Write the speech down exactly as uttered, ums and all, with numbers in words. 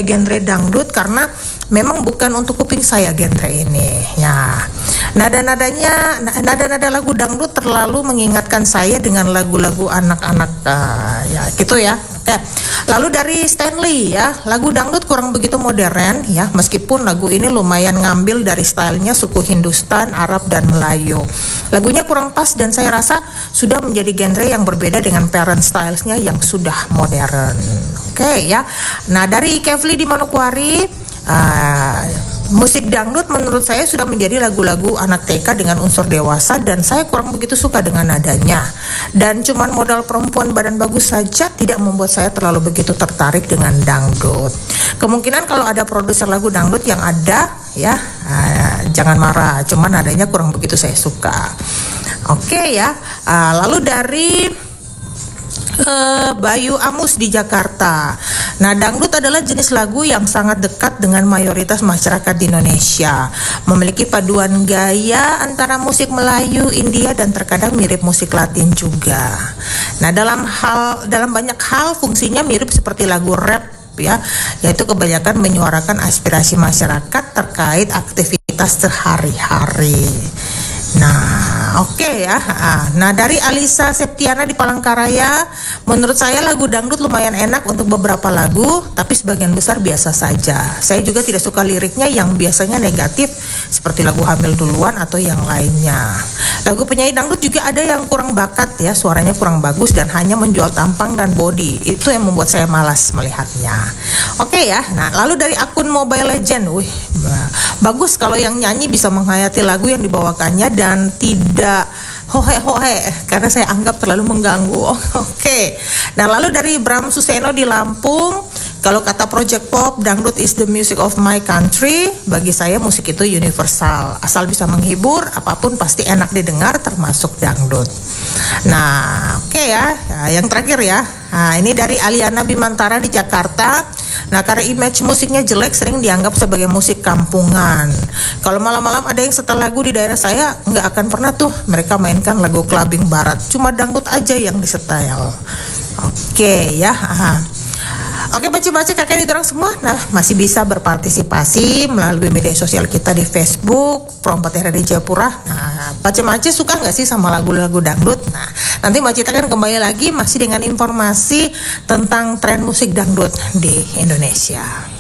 genre dangdut karena memang bukan untuk kuping saya genre ini. Ya, nada-nadanya, nada-nada lagu dangdut terlalu mengingatkan saya dengan lagu-lagu anak-anak, uh, ya gitu ya. Oke. Lalu dari Stanley ya, lagu dangdut kurang begitu modern ya, meskipun lagu ini lumayan ngambil dari stylenya suku Hindustan, Arab dan Melayu. Lagunya kurang pas dan saya rasa sudah menjadi genre yang berbeda dengan parent stylesnya yang sudah modern. Oke ya. Nah dari Kevly di Manokwari, uh, musik dangdut menurut saya sudah menjadi lagu-lagu anak T K dengan unsur dewasa dan saya kurang begitu suka dengan nadanya. Dan cuman modal perempuan badan bagus saja tidak membuat saya terlalu begitu tertarik dengan dangdut. Kemungkinan kalau ada produser lagu dangdut yang ada ya, uh, jangan marah, cuman nadanya kurang begitu saya suka. Oke ya. Uh, lalu dari Uh, Bayu Amus di Jakarta. Nah, dangdut adalah jenis lagu yang sangat dekat dengan mayoritas masyarakat di Indonesia. Memiliki paduan gaya antara musik Melayu, India dan terkadang mirip musik Latin juga. Nah, dalam hal dalam banyak hal fungsinya mirip seperti lagu rap ya, yaitu kebanyakan menyuarakan aspirasi masyarakat terkait aktivitas sehari-hari. Nah, oke okay ya. Nah, dari Alisa Septiana di Palangkaraya, menurut saya lagu dangdut lumayan enak untuk beberapa lagu, tapi sebagian besar biasa saja. Saya juga tidak suka liriknya yang biasanya negatif, seperti lagu Hamil Duluan atau yang lainnya. Lagu penyanyi dangdut juga ada yang kurang bakat ya, suaranya kurang bagus dan hanya menjual tampang dan body. Itu yang membuat saya malas melihatnya. Oke okay ya. Nah, lalu dari akun Mobile Legend, wih, bagus kalau yang nyanyi bisa menghayati lagu yang dibawakannya dan dan tidak hohe-hohe karena saya anggap terlalu mengganggu. Oke. Okay. Nah, lalu dari Bram Suseno di Lampung, kalau kata Project Pop, dangdut is the music of my country. Bagi saya musik itu universal. Asal bisa menghibur, apapun pasti enak didengar termasuk dangdut. Nah, oke okay ya. Nah, yang terakhir ya. Nah, ini dari Aliana Bimantara di Jakarta. Nah, karena image musiknya jelek sering dianggap sebagai musik kampungan. Kalau malam-malam ada yang setel lagu di daerah saya, nggak akan pernah tuh mereka mainkan lagu clubbing barat. Cuma dangdut aja yang disetel. Oke ya. Aha. Oke, baca-baca kakek di orang semua. Nah, masih bisa berpartisipasi melalui media sosial kita di Facebook Perompak Daerah di Jayapura. Nah, baca-baca suka nggak sih sama lagu-lagu dangdut? Nah, nanti Mbak Cita akan kembali lagi masih dengan informasi tentang tren musik dangdut di Indonesia.